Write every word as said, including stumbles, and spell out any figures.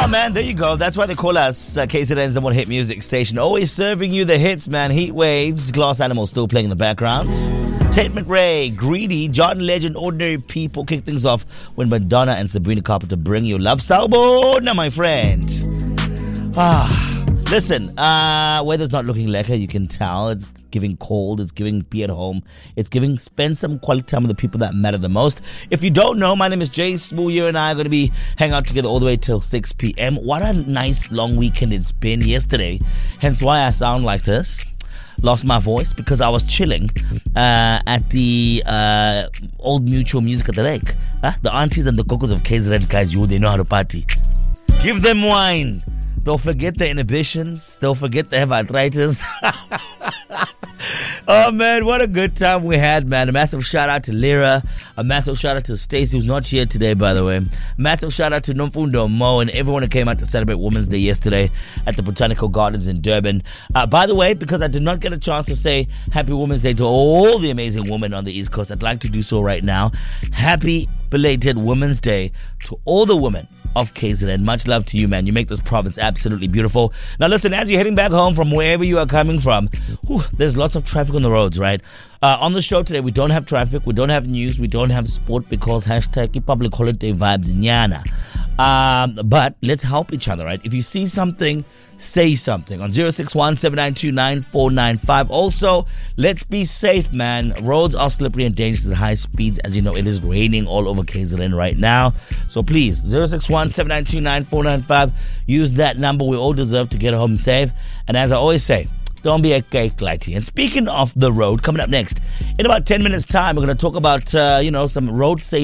man, there you go. That's why they call us uh, K Z N's number one hit music station. Always serving you the hits, man. Heat Waves, Glass Animal still playing in the background. Tate McRae, Greedy, John Legend, Ordinary People kick things off when Madonna and Sabrina Carpenter bring you Love Sawubona, my friend. Ah, listen, uh, weather's not looking lekker, you can tell. It's giving cold, it's giving be at home, it's giving spend some quality time with the people that matter the most. If you don't know, my name is Jay Smooth. You and I are going to be hanging out together all the way till six p.m. What a nice long weekend it's been yesterday, hence why I sound like this. Lost my voice because I was chilling uh, at the uh, Old Mutual Music at the Lake. Huh? The aunties and the cocos of K Z N, guys, you, they know how to party. Give them wine. They'll forget their inhibitions. They'll forget they have arthritis. Oh, man, what a good time we had, man. A massive shout-out to Lyra. A massive shout-out to Stacey, who's not here today, by the way. A massive shout-out to Nomfundo Mo and everyone who came out to celebrate Women's Day yesterday at the Botanical Gardens in Durban. Uh, by the way, because I did not get a chance to say Happy Women's Day to all the amazing women on the East Coast, I'd like to do so right now. Happy belated Women's Day to all the women of K Z N. Much love to you, man. You make this province absolutely beautiful. Now listen, as you're heading back home from wherever you are coming from, whew, there's lots of traffic on the roads, right? Uh, on the show today, we don't have traffic, we don't have news, we don't have sport because hashtag public holiday vibes nyana. Um, but let's help each other, right? If you see something, say something on zero six one, seven nine two, nine four nine five. Also, let's be safe, man. Roads are slippery and dangerous at high speeds. As you know, it is raining all over K Z N right now. So please, zero six one, seven nine two, nine four nine five. Use that number. We all deserve to get home safe. And as I always say, don't be a cake lighty. And speaking of the road, coming up next, in about ten minutes time, we're going to talk about, uh, you know, some road safety.